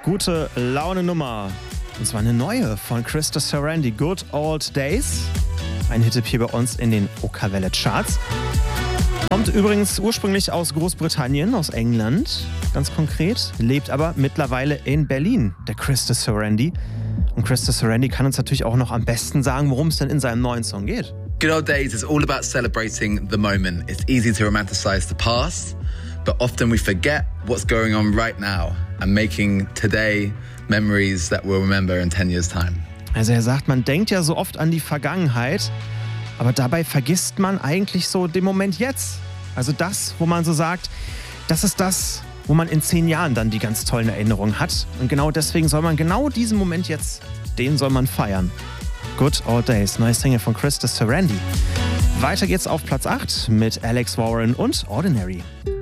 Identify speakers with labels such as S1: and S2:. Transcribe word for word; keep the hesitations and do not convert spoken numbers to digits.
S1: gute Laune-Nummer. Und zwar eine neue von Krista Sarandon, Good Old Days. Ein Hit hier bei uns in den Okawelle Charts. Kommt übrigens ursprünglich aus Großbritannien, aus England, ganz konkret. Lebt aber mittlerweile in Berlin, der Krista Sarandon. Und Krista Sarandon kann uns natürlich auch noch am besten sagen, worum es denn in seinem neuen Song geht.
S2: Good Old Days is all about celebrating the moment. It's easy to romanticize the past, but often we forget what's going on right now and making today memories that we'll remember in ten years' time.
S1: Also er sagt, man denkt ja so oft an die Vergangenheit, aber dabei vergisst man eigentlich so den Moment jetzt. Also das, wo man so sagt, das ist das, wo man in zehn Jahren dann die ganz tollen Erinnerungen hat. Und genau deswegen soll man genau diesen Moment jetzt, den soll man feiern. Good Old Days, neue Single von Krista Sarandon. Weiter geht's auf Platz acht mit Alex Warren und Ordinary.